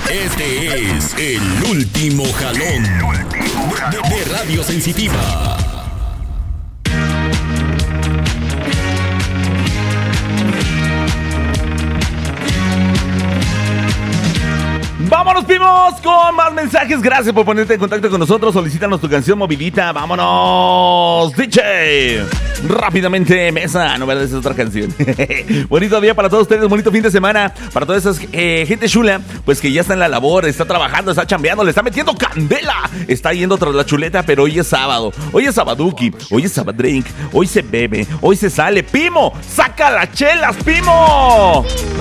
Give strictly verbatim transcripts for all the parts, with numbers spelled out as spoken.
Este es el último jalón de, de Radio Sensitiva. Vámonos, primos, con más mensajes. Gracias por ponerte en contacto con nosotros. Solicítanos tu canción movidita. Vámonos, D J. Rápidamente, mesa. No, verdad, esa es otra canción. Bonito día para todos ustedes. Bonito fin de semana. Para toda esa eh, gente chula, pues que ya está en la labor, está trabajando, está chambeando, le está metiendo candela. Está yendo tras la chuleta, pero hoy es sábado. Hoy es sabaduki. Hoy es sabadrink. Hoy se bebe. Hoy se sale. Pimo, saca las chelas, Pimo.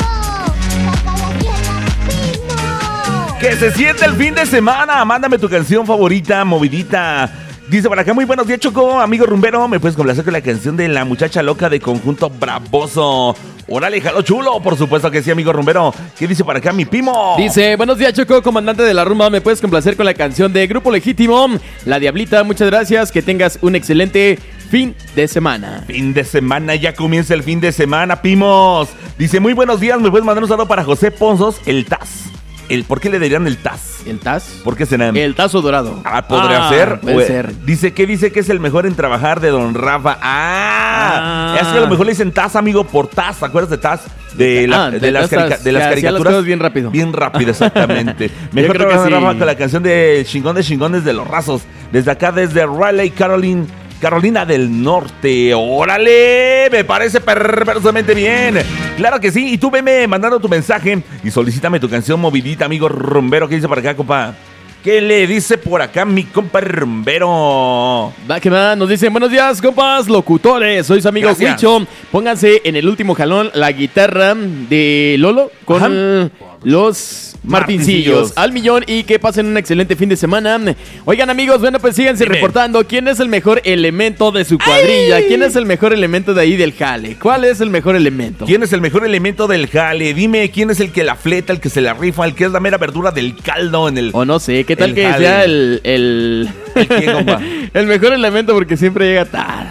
Que se siente el fin de semana. Mándame tu canción favorita, movidita. Dice por acá, muy buenos días, Choco, amigo rumbero. ¿Me puedes complacer con la canción de La Muchacha Loca de Conjunto Bravoso? Órale, jalo chulo, por supuesto que sí, amigo rumbero. ¿Qué dice por acá mi Pimo? Dice, buenos días, Choco, comandante de la rumba. ¿Me puedes complacer con la canción de Grupo Legítimo, La Diablita? Muchas gracias, que tengas un excelente fin de semana. Fin de semana, ya comienza el fin de semana, Pimos. Dice, muy buenos días, ¿me puedes mandar un saludo para José Ponzos, el Taz? El, ¿Por qué le dirían el Taz? ¿El Taz? ¿Por qué será? El Tazo Dorado. Ah, podría ah, ser. Puede ser. Dice que dice que es el mejor en trabajar de Don Rafa. Ah, ah. Es que a lo mejor le dicen Taz, amigo, por Taz. ¿Te acuerdas de Taz? De, la, ah, de, de las, carica- de las caricaturas. Las bien rápido. Bien rápido, exactamente. Mejor creo que trabajar sí. Rafa con la canción de Chingón de Chingones de los Rasos. Desde acá, desde Raleigh, Caroline. Carolina del Norte. ¡Órale! Me parece perversamente bien. Claro que sí. Y tú veme mandando tu mensaje y solicítame tu canción movidita, amigo rumbero. ¿Qué dice por acá, compa? ¿Qué le dice por acá mi compa rumbero? Va que va, nos dicen, buenos días, compas, locutores. Soy su amigo Huicho. Pónganse en el último jalón la guitarra de Lolo con Ajá. los Martincillos al millón y que pasen un excelente fin de semana. Oigan, amigos, bueno, pues síganse Dime. reportando. ¿Quién es el mejor elemento de su cuadrilla? ¡Ay! ¿Quién es el mejor elemento de ahí del jale? ¿Cuál es el mejor elemento? ¿Quién es el mejor elemento del jale? Dime, ¿quién es el que la fleta, el que se la rifa, el que es la mera verdura del caldo en el... O no sé, ¿qué tal que jale? sea el... El, ¿El, qué, compa? el mejor elemento porque siempre llega tarde.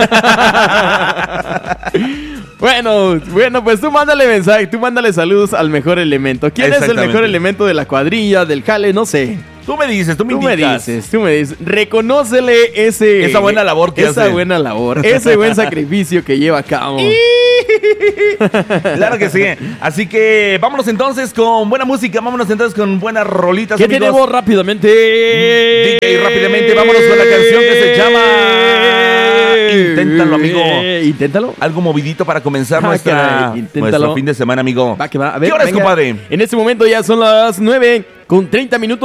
Bueno, bueno, pues tú mándale mensaje, tú mándale saludos al mejor elemento. ¿Quién es el mejor elemento de la cuadrilla, del jale? No sé. Tú me dices, tú me Tú indicas. me dices, tú me dices. Reconócele ese... Esa buena labor que esa hace. Esa buena labor, ese buen sacrificio que lleva a cabo. Claro que sí. Así que vámonos entonces con buena música, vámonos entonces con buenas rolitas, ¿Qué amigos? tenemos rápidamente? D J, rápidamente, vámonos con la canción que se llama... Inténtalo, amigo. Eh, inténtalo. Algo movidito para comenzar ah, nuestra, nuestro fin de semana, amigo. Va, que va. A ver, ¿qué hora es, venga. compadre? En este momento ya son las nueve con treinta minutos.